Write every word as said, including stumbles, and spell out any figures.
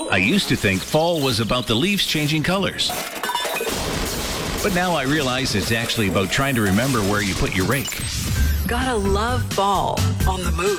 I used to think fall was about the leaves changing colors. But now I realize it's actually about trying to remember where you put your rake. Gotta love fall on the move.